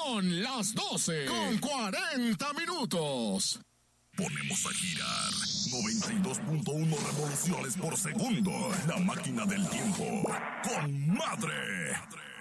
Son las 12:40. Ponemos a girar 92.1 revoluciones por segundo. La máquina del tiempo con Madre.